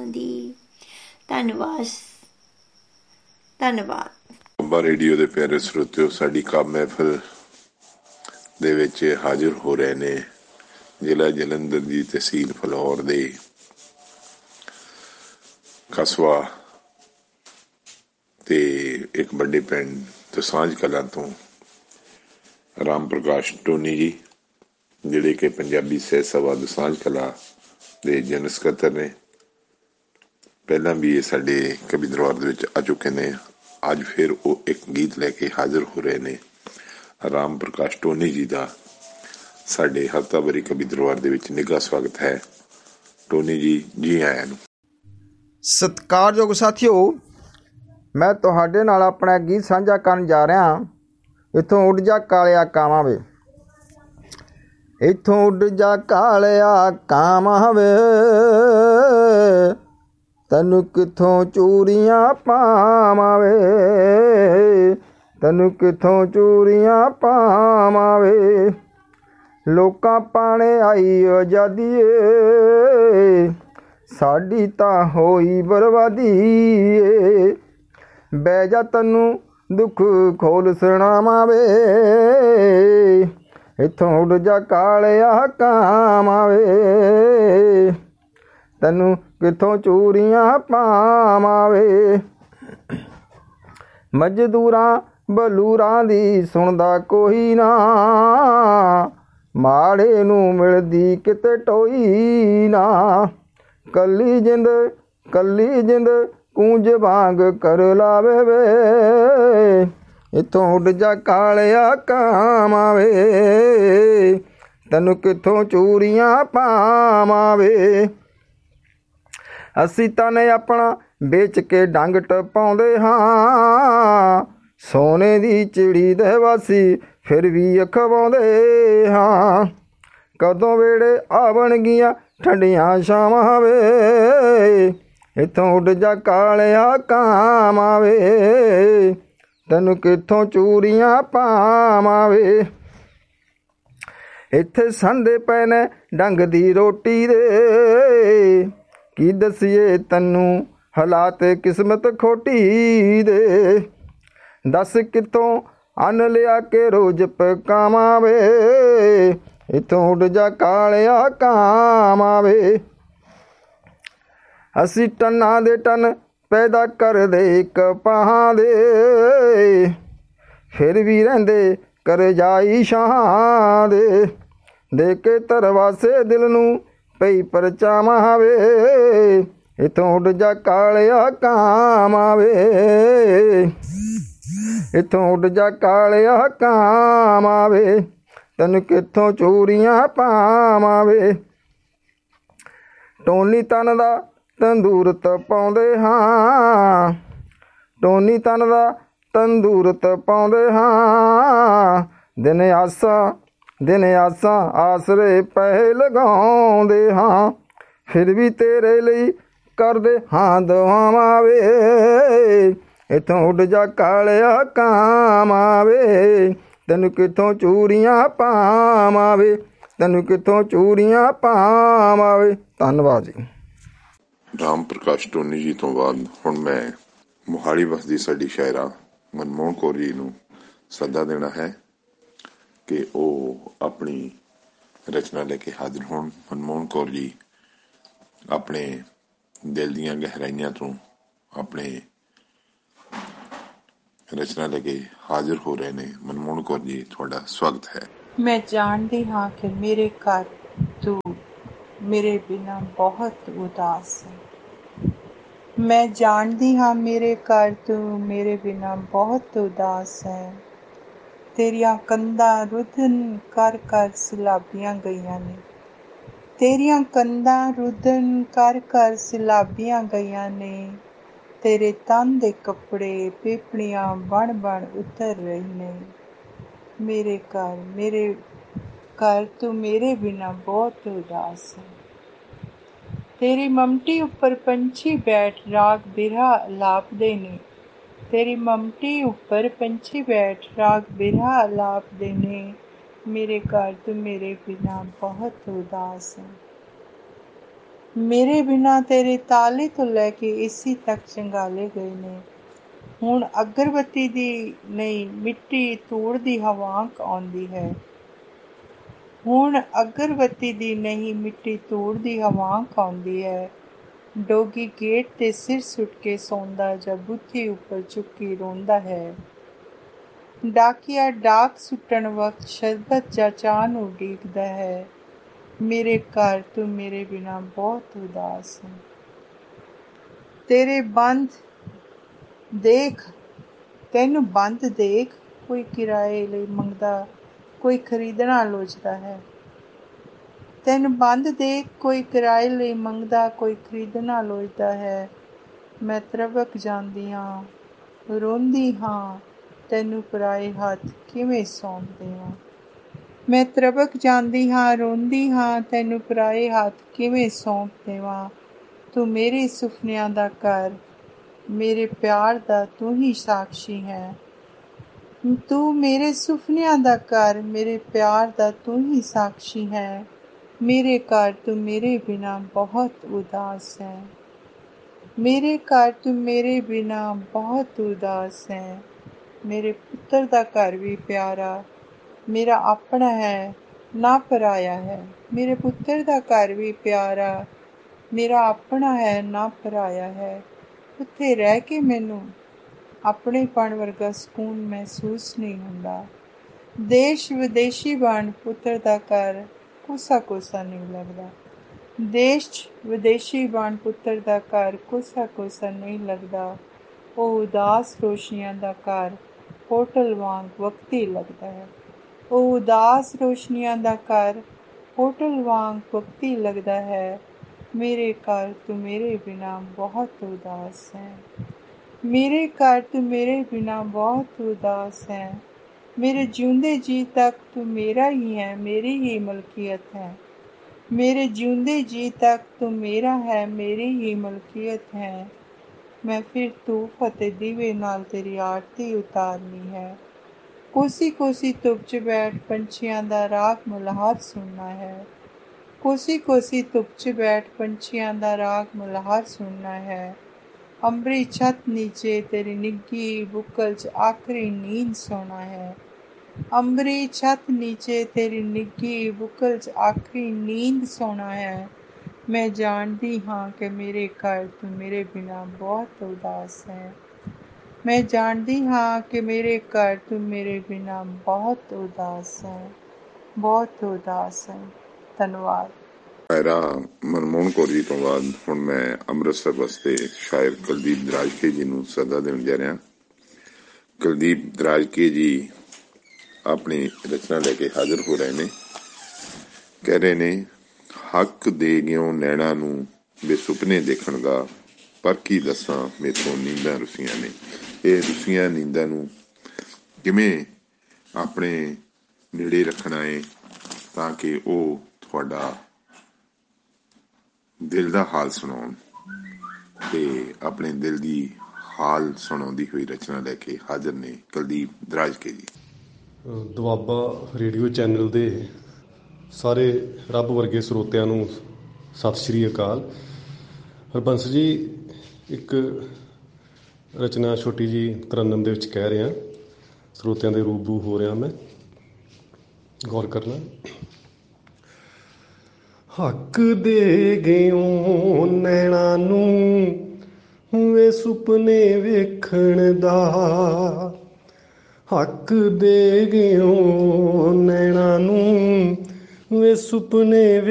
ਦੀ। ਧੰਨਵਾਦ ਧੰਨਵਾਦ। ਬੰਬਾ ਰੇਡੀਓ ਦੇ ਪਿਆਰੇ ਸਰੋਤਿਓ, ਸਾਡੀ ਕਾਵਿ ਮਹਿਫਲ ਦੇ ਵਿੱਚ ਹਾਜ਼ਰ ਹੋ ਰਹੇ ਨੇ ਜ਼ਿਲ੍ਹਾ ਜਲੰਧਰ ਦੀ ਤਹਿਸੀਲ ਫਲੌਰ ਦੇ ਕਸਬਾ ਤੇ ਇੱਕ ਵੱਡੇ ਪਿੰਡ ਦਸਾਂਝ ਕਲਾਂ ਤੋਂ ਰਾਮ ਪ੍ਰਕਾਸ਼ ਟੋਨੀ ਜੀ, ਜਿਹੜੇ ਕਿ ਪੰਜਾਬੀ ਸਾਹਿਤ ਸਭਾ ਦਸਾਂਝ ਕਲਾਂ ਦੇ ਜਨਰਲ ਸਕੱਤਰ ਨੇ। ਪਹਿਲਾਂ ਵੀ ਇਹ ਸਾਡੇ ਕਵੀ ਦਰਬਾਰ ਦੇ ਵਿੱਚ ਆ ਚੁੱਕੇ ਨੇ। ਅੱਜ ਫਿਰ ਉਹ ਇੱਕ ਗੀਤ ਲੈ ਕੇ ਹਾਜ਼ਰ ਹੋ ਰਹੇ ਨੇ। ਰਾਮ ਪ੍ਰਕਾਸ਼ ਟੋਨੀ ਜੀ ਦਾ ਸਾਡੇ ਹਫ਼ਤਾਵਾਰੀ ਕਵੀ ਦਰਬਾਰ ਦੇ ਵਿੱਚ ਨਿੱਘਾ ਸਵਾਗਤ ਹੈ। ਟੋਨੀ ਜੀ ਆਇਆਂ ਨੂੰ। ਸਤਿਕਾਰਯੋਗ ਸਾਥੀਓ, ਮੈਂ ਤੁਹਾਡੇ ਨਾਲ ਆਪਣਾ ਗੀਤ ਸਾਂਝਾ ਕਰਨ ਜਾ ਰਿਹਾ। ਇੱਥੋਂ ਉੱਡ ਜਾ ਕਾਲਿਆ ਕਾਵਾਂ ਵੇ, ਇੱਥੋਂ ਉੱਡ ਜਾ ਕਾਲਿਆ ਕਾਵਾਂ ਵੇ, ਤੈਨੂੰ ਕਿੱਥੋਂ ਚੂਰੀਆਂ ਪਾਵਾਂ ਵੇ, ਤੈਨੂੰ ਕਿੱਥੋਂ ਚੂਰੀਆਂ ਪਾਵਾਂ ਵੇ। ਲੋਕਾਂ ਪਾਣੇ ਆਈ ਆਜ਼ਾਦੀ ਏ, ਸਾਡੀ ਤਾਂ ਹੋਈ ਬਰਬਾਦੀ ਏ। ਬਹਿ ਜਾ ਤੈਨੂੰ ਦੁੱਖ ਖੋਲ ਸੁਣਾਵਾਂ ਵੇ, ਇੱਥੋਂ ਉੱਡ ਜਾ ਕਾਲਿਆ ਕਾਵਾਂ ਵੇ, ਤੈਨੂੰ ਕਿੱਥੋਂ ਚੂਰੀਆਂ ਪਾਵਾਂ ਵੇ। ਮਜ਼ਦੂਰਾਂ ਬਲੂਰਾਂ ਦੀ ਸੁਣਦਾ ਕੋਈ ਨਾ, ਮਾੜੇ ਨੂੰ ਮਿਲਦੀ ਕਿਤੇ ਟੋਈ ਨਾ। ਕੱਲੀ ਜਿੰਦ ਕੂੰਜ ਵਾਂਗ ਕਰ ਲਾਵੇ ਵੇ, ਇੱਥੋਂ ਉੱਡ ਜਾ ਕਾਲਿਆ ਕਾਵਾਂ ਵੇ, ਤੈਨੂੰ ਕਿੱਥੋਂ ਚੂਰੀਆਂ ਪਾਵਾਂ ਵੇ। ਅਸੀਂ ਤਾਂ ਨੇ ਆਪਣਾ ਵੇਚ ਕੇ ਡੰਗ ਟਪਾਉਂਦੇ ਹਾਂ, ਸੋਨੇ ਦੀ ਚਿੜੀ ਦੇ ਵਾਸੀ ਫਿਰ ਵੀ ਅਖਵਾਉਂਦੇ ਹਾਂ। ਕਦੋਂ ਵੇੜੇ ਆਵਣਗੀਆਂ ਠੰਡੀਆਂ ਛਾਵਾਂ ਵੇ, ਇੱਥੋਂ ਉੱਡ ਜਾ ਕਾਲਿਆ ਕਾਵਾਂ ਵੇ, ਤੈਨੂੰ ਕਿੱਥੋਂ ਚੂਰੀਆਂ ਪਾਵਾਂ ਵੇ। ਇੱਥੇ ਸੰਦੇ ਪਏ ਨੇ ਡੰਗ ਦੀ ਰੋਟੀ ਦੇ, ਕੀ ਦਸੀਏ ਤੈਨੂੰ ਹਾਲਾਤ ਕਿਸਮਤ ਖੋਟੀ ਦੇ। ਦੱਸ ਕਿੱਥੋਂ ਅੰਨ ਲਿਆ ਕੇ ਰੋਜ਼ ਪਕਾਵਾਂ ਵੇ, ਇੱਥੋਂ ਉੱਡ ਜਾ ਕਾਲਿਆ ਕਾਵਾਂ ਵੇ। ਅਸੀਂ ਟਨਾਂ ਦੇ ਟਨ ਪੈਦਾ ਕਰਦੇ ਕਪਾਹਾਂ ਦੇ, ਫਿਰ ਵੀ ਰਹਿੰਦੇ ਕਰਜ਼ਾਈ ਸ਼ਾਹਾਂ ਦੇ ਕੇ ਧਰਵਾਸੇ ਦਿਲ ਨੂੰ ਪਈ ਪਰਚਾਵਾਂ ਵੇ, ਇੱਥੋਂ ਉੱਡ ਜਾ ਕਾਲਿਆ ਕਾਵਾਂ ਵੇ, ਇੱਥੋਂ ਉੱਡ ਜਾ ਕਾਲਿਆ ਕਾਵਾਂ ਵੇ, ਤੈਨੂੰ ਕਿੱਥੋਂ ਚੂਰੀਆਂ ਪਾਵਾਂ ਵੇ। ਟੋਨੀ ਤਨ ਦਾ ਤੰਦੂਰ ਤਪਾਉਂਦੇ ਹਾਂ, ਟੋਨੀ ਤਨ ਦਾ ਤੰਦੂਰ ਤਪਾਉਂਦੇ ਹਾਂ। ਦਿਨ ਆਸਾਂ ਆਸਰੇ ਪੈ ਲਗਾਉਂਦੇ ਹਾਂ, ਫਿਰ ਵੀ ਤੇਰੇ ਲਈ ਕਰਦੇ ਹਾਂ ਦੁਆਵਾਂ ਵੇ, ਇੱਥੋਂ ਉੱਡ ਜਾ ਕਾਲਿਆ ਕਾਵਾਂ ਵੇ, ਤੈਨੂੰ ਕਿੱਥੋਂ ਚੂਰੀਆਂ ਪਾਵਾਂ ਵੇ, ਤੈਨੂੰ ਕਿੱਥੋਂ ਚੂਰੀਆਂ ਪਾਵਾਂ ਵੇ। ਧੰਨਵਾਦ ਜੀ। ਰਾਮ ਪ੍ਰਕਾਸ਼ ਟੋਨੀ ਜੀ ਤੋਂ ਬਾਅਦ ਹੁਣ ਮੈਂ ਮੋਹਾਲੀ ਵਸਦੀ ਸਾਡੀ ਸ਼ਾਇਰਾ ਮਨਮੋਹਨ ਕੌਰ ਜੀ ਨੂੰ ਸੱਦਾ ਦੇਣਾ ਹੈ ਕਿ ਉਹ ਆਪਣੀ ਰਚਨਾ ਲੈ ਕੇ ਹਾਜ਼ਰ ਹੋਣ। ਮਨਮੋਹਨ ਕੌਰ ਜੀ ਆਪਣੇ ਦਿਲ ਦੀਆਂ ਗਹਿਰਾਈਆਂ ਤੋਂ ਆਪਣੇ ਰਚਨਾ ਲੈ ਕੇ ਹਾਜ਼ਰ ਹੋ ਰਹੇ ਨੇ। ਮਨਮੋਹਨ ਕੌਰ ਜੀ, ਤੁਹਾਡਾ ਸਵਾਗਤ ਹੈ। ਮੈਂ ਜਾਣਦੀ ਹਾਂ ਕਿ ਮੇਰੇ ਘਰ ਤੂੰ ਮੇਰੇ ਬਿਨਾਂ ਬਹੁਤ ਉਦਾਸ ਹੈ। ਮੈਂ ਜਾਣਦੀ ਹਾਂ ਮੇਰੇ ਘਰ ਤੂੰ ਮੇਰੇ ਬਿਨਾਂ ਬਹੁਤ ਉਦਾਸ ਹੈ। ਤੇਰੀਆਂ ਕੰਧਾਂ ਰੁੱਧਨ ਕਰ ਕਰ ਸਲਾਬੀਆਂ ਗਈਆਂ ਨੇ, ਤੇਰੀਆਂ ਕੰਧਾਂ ਰੁੱਧਨ ਕਰ ਕਰ ਸਲਾਬੀਆਂ ਗਈਆਂ ਨੇ। ਤੇਰੇ ਤਨ ਦੇ ਕੱਪੜੇ ਪੀਪਣੀਆਂ ਬਣ ਬਣ ਉਤਰ ਰਹੇ ਨੇ। ਮੇਰੇ ਘਰ ਤੂੰ ਮੇਰੇ ਬਿਨਾਂ ਬਹੁਤ ਉਦਾਸ ਹੈ। ਤੇਰੀ ਮਮਟੀ ਉੱਪਰ ਪੰਛੀ ਬੈਠ ਰਾਗ ਬਿਰਹਾ ਅਲਾਪਦੇ ਨੇ, ਤੇਰੀ ਮਮਟੀ ਉੱਪਰ ਪੰਛੀ ਬੈਠ ਰਾਗ ਬਿਰਹਾ ਅਲਾਪਦੇ ਨੇ। ਮੇਰੇ ਘਰ ਤੂੰ ਮੇਰੇ ਬਿਨਾਂ ਬਹੁਤ ਉਦਾਸ ਹੈ। ਮੇਰੇ ਬਿਨਾਂ ਤੇਰੇ ਤਾਲੇ ਤੋਂ ਲੈ ਕੇ ਏਸੀ ਤੱਕ ਚੰਗਾਲੇ ਗਏ ਨੇ। ਹੁਣ ਅਗਰਬੱਤੀ ਦੀ ਨਹੀਂ ਮਿੱਟੀ ਧੂੜ ਦੀ ਹਵਾਂਕ ਆਉਂਦੀ ਹੈ। ਹੁਣ ਅਗਰਬੱਤੀ ਦੀ ਨਹੀਂ ਮਿੱਟੀ ਧੂੜ ਦੀ ਹਵਾਂਕ ਆਉਂਦੀ ਹੈ। ਡੋਗੀ ਗੇਟ 'ਤੇ ਸਿਰ ਸੁੱਟ ਕੇ ਸੌਂਦਾ ਜਾਂ ਬੁੱਥੀ ਉੱਪਰ ਚੁੱਕੀ ਰੋਂਦਾ ਹੈ। ਡਾਕੀਆ ਡਾਕ ਸੁੱਟਣ ਵਕਤ ਸ਼ਰਬਤ ਜਾਂ ਚਾਹ ਨੂੰ ਉਡੀਕਦਾ ਹੈ। ਮੇਰੇ ਘਰ ਤੂੰ ਮੇਰੇ ਬਿਨਾਂ ਬਹੁਤ ਉਦਾਸ ਹੈ। ਤੈਨੂੰ ਬੰਦ ਦੇਖ ਕੋਈ ਕਿਰਾਏ ਲਈ ਮੰਗਦਾ, ਕੋਈ ਖਰੀਦਣਾ ਲੋਚਦਾ ਹੈ। ਤੈਨੂੰ ਬੰਦ ਦੇਖ ਕੋਈ ਕਿਰਾਏ ਲਈ ਮੰਗਦਾ, ਕੋਈ ਖਰੀਦਣਾ ਲੋਚਦਾ ਹੈ। ਮੈਂ ਤਰਬਕ ਜਾਂਦੀ ਹਾਂ, ਰੋਂਦੀ ਹਾਂ, ਤੈਨੂੰ ਪਰਾਏ ਹੱਥ ਕਿਵੇਂ ਸੌਂਪ ਦੇਵਾਂ। ਮੈਂ ਤਰਬਕ ਜਾਂਦੀ ਹਾਂ, ਰੋਂਦੀ ਹਾਂ, ਤੈਨੂੰ ਪਰਾਏ ਹੱਥ ਕਿਵੇਂ ਸੌਂਪ ਦੇਵਾਂ। ਤੂੰ ਮੇਰੇ ਸੁਪਨਿਆਂ ਦਾ ਘਰ, ਮੇਰੇ ਪਿਆਰ ਦਾ ਤੂੰ ਹੀ ਸਾਕਸ਼ੀ ਹੈ। ਤੂੰ ਮੇਰੇ ਸੁਪਨਿਆਂ ਦਾ ਘਰ, ਮੇਰੇ ਪਿਆਰ ਦਾ ਤੂੰ ਹੀ ਸਾਕਸ਼ੀ ਹੈ। ਮੇਰੇ ਘਰ ਤੂੰ ਮੇਰੇ ਬਿਨਾਂ ਬਹੁਤ ਉਦਾਸ ਹੈ। ਮੇਰੇ ਘਰ ਤੂੰ ਮੇਰੇ ਬਿਨਾਂ ਬਹੁਤ ਉਦਾਸ ਹੈ। ਮੇਰੇ ਪੁੱਤਰ ਦਾ ਘਰ ਵੀ ਪਿਆਰਾ, ਮੇਰਾ ਆਪਣਾ ਹੈ ਨਾ ਪਰਾਇਆ ਹੈ। ਮੇਰੇ ਪੁੱਤਰ ਦਾ ਘਰ ਵੀ ਪਿਆਰਾ, ਮੇਰਾ ਆਪਣਾ ਹੈ ਨਾ ਪਰਾਇਆ ਹੈ। ਉੱਥੇ ਰਹਿ ਕੇ ਮੈਨੂੰ ਆਪਣੇਪਣ ਵਰਗਾ ਸਕੂਨ ਮਹਿਸੂਸ ਨਹੀਂ ਹੁੰਦਾ। ਦੇਸ਼ ਵਿਦੇਸ਼ੀ ਬਣ ਪੁੱਤਰ ਦਾ ਘਰ ਕੋਸਾ ਕੋਸਾ ਨਹੀਂ ਲੱਗਦਾ। ਦੇਸ਼ ਵਿਦੇਸ਼ੀ ਬਣ ਪੁੱਤਰ ਦਾ ਘਰ ਕੋਸਾ ਕੋਸਾ ਨਹੀਂ ਲੱਗਦਾ। ਉਹ ਉਦਾਸ ਰੋਸ਼ਨੀਆਂ ਦਾ ਘਰ ਹੋਟਲ ਵਾਂਗ ਵਕਤੀ ਲੱਗਦਾ ਹੈ। ਉਹ ਉਦਾਸ ਰੋਸ਼ਨੀਆਂ ਦਾ ਘਰ ਹੋਟਲ ਵਾਂਗ ਵਕਤੀ ਲੱਗਦਾ ਹੈ। ਮੇਰੇ ਘਰ ਤੂੰ ਮੇਰੇ ਬਿਨਾਂ ਬਹੁਤ ਉਦਾਸ ਹੈ। ਮੇਰੇ ਘਰ ਤੂੰ ਮੇਰੇ ਬਿਨਾਂ ਬਹੁਤ ਉਦਾਸ ਹੈ। ਮੇਰੇ ਜਿਉਂਦੇ ਜੀ ਤੱਕ ਤੂੰ ਮੇਰਾ ਹੀ ਹੈ, ਮੇਰੀ ਹੀ ਮਲਕੀਅਤ ਹੈ। ਮੇਰੇ ਜਿਉਂਦੇ ਜੀ ਤੱਕ ਤੂੰ ਮੇਰਾ ਹੈ, ਮੇਰੀ ਹੀ ਮਲਕੀਅਤ ਹੈ। ਮੈਂ ਫਿਰ ਧੂਫ ਅਤੇ ਦੀਵੇ ਨਾਲ ਤੇਰੀ ਆਰਤੀ ਉਤਾਰਨੀ ਹੈ। ਕੋਸੀ ਕੋਸੀ ਧੁੱਪ 'ਚ ਬੈਠ ਪੰਛੀਆਂ ਦਾ ਰਾਗ ਮਲਹਾਰ ਸੁਣਨਾ ਹੈ। ਕੋਸੀ ਕੋਸੀ ਧੁੱਪ 'ਚ ਬੈਠ ਪੰਛੀਆਂ ਦਾ ਰਾਗ ਮਲਹਾਰ ਸੁਣਨਾ ਹੈ। ਅੰਬਰੀ ਛੱਤ ਨੀਚੇ ਤੇਰੀ ਨਿੱਘੀ ਬੁੱਕਲ 'ਚ ਆਖਰੀ ਨੀਂਦ ਸੌਣਾ ਹੈ। ਅੰਬਰੀ ਛੱਤ ਨੀਚੇ ਤੇਰੀ ਨਿੱਘੀ ਬੁੱਕਲ 'ਚ ਆਖਰੀ ਨੀਂਦ ਸੌਣਾ ਹੈ। ਮੈਂ ਜਾਣਦੀ ਹਾਂ ਕਿ ਮੇਰੇ ਘਰ ਤੂੰ ਮੇਰੇ ਬਿਨਾਂ ਬਹੁਤ ਉਦਾਸ ਹੈ। ਮੈਂ ਜਾਣਦੀ ਹਾਂ ਕਿ ਮੇਰੇ ਘਰ ਤੂੰ ਮੇਰੇ ਬਿਨਾਂ ਬਹੁਤ ਉਦਾਸ ਹੈ, ਬਹੁਤ ਉਦਾਸ ਹੈ। ਧੰਨਵਾਦ। ਪੈਰਾ ਮਨਮੋਹਨ ਕੌਰ ਜੀ ਤੋਂ ਬਾਅਦ ਹੁਣ ਮੈਂ ਅੰਮ੍ਰਿਤਸਰ ਵਾਸਤੇ ਸ਼ਾਇਰ ਕੁਲਦੀਪ ਦਰਾਜਕੇ ਜੀ ਨੂੰ ਸੱਦਾ ਦੇਣ ਜਾ ਰਿਹਾ। ਕੁਲਦੀਪ ਦਰਾਜਕੇ ਜੀ ਆਪਣੀ ਰਚਨਾ ਲੈ ਕੇ ਹਾਜ਼ਰ ਹੋ ਰਹੇ ਨੇ। ਕਹਿ ਰਹੇ ਨੇ, ਹੱਕ ਦੇ ਗਿਓ ਨੈਣਾ ਨੂੰ ਬੇਸੁਪਨੇ ਦੇਖਣ ਦਾ, ਪਰ ਕੀ ਦੱਸਾਂ ਮੇਥੋਂ ਨੀਂਦਾਂ ਰੁੱਸੀਆਂ ਨੇ। ਇਹ ਰੁੱਸੀਆਂ ਨੀਂਦਾਂ ਨੂੰ ਕਿਵੇਂ ਆਪਣੇ ਨੇੜੇ ਰੱਖਣਾ ਹੈ ਤਾਂ ਕਿ ਉਹ ਤੁਹਾਡਾ ਦਿਲ ਦਾ ਹਾਲ ਸੁਣਾਉਣ, ਤੇ ਆਪਣੇ ਦਿਲ ਦੀ ਹਾਲ ਸੁਣਾਉਂਦੀ ਹੋਈ ਰਚਨਾ ਲੈ ਕੇ ਹਾਜ਼ਰ ਨੇ ਕੁਲਦੀਪ ਦਰਾਜਕੇ ਜੀ। ਦੁਆਬਾ ਰੇਡੀਓ ਚੈਨਲ ਦੇ ਸਾਰੇ ਰੱਬ ਵਰਗੇ ਸਰੋਤਿਆਂ ਨੂੰ ਸਤਿ ਸ਼੍ਰੀ ਅਕਾਲ। ਹਰਬੰਸ ਜੀ, ਇੱਕ ਰਚਨਾ ਛੋਟੀ ਜਿਹੀ ਤਰੰਨਮ ਦੇ ਵਿੱਚ ਕਹਿ ਰਿਹਾ, ਸਰੋਤਿਆਂ ਦੇ ਰੂਬਰੂ ਹੋ ਰਿਹਾ ਮੈਂ, ਗੌਰ ਕਰਨਾ। ਹੱਕ ਦੇ ਗਿਓ ਨੈਣਾ ਨੂੰ ਵੇ ਸੁਪਨੇ ਵੇਖਣ ਦਾ, ਹੱਕ ਦੇ ਗਿਓ ਨੈਣਾ ਨੂੰ ਵੇ ਸੁਪਨੇ